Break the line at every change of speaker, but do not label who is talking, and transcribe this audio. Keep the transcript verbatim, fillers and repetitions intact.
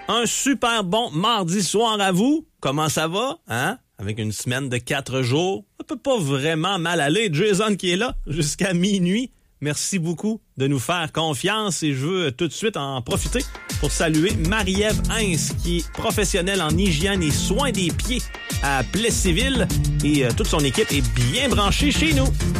Un super bon mardi soir à vous. Comment ça va, hein? Avec une semaine de quatre jours, ça peut pas vraiment mal aller. Jason qui est là jusqu'à minuit. Merci beaucoup de nous faire confiance et je veux tout de suite en profiter pour saluer Marie-Ève Hens, qui est professionnelle en hygiène et soins des pieds à Plessisville et euh, toute son équipe est bien branchée chez nous.